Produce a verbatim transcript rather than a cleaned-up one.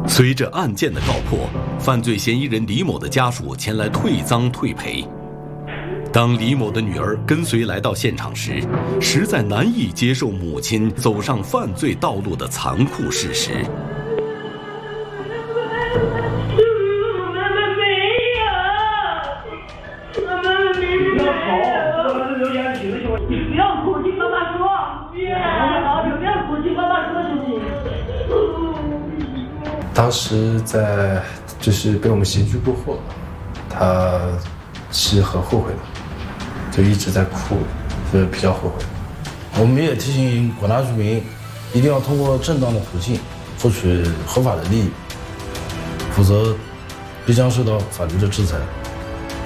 随着案件的告破，犯罪嫌疑人李某的家属前来退赃退赔。当李某的女儿跟随来到现场时，实在难以接受母亲走上犯罪道路的残酷事实。 不要哭，听妈妈说。好，就不要哭，听妈妈说就行。 当时在就是被我们刑拘过后，他是很后悔的，就一直在哭，就是比较后悔。 我们也提醒广大居民，一定要通过正当的途径获取合法的利益，否则必将受到法律的制裁。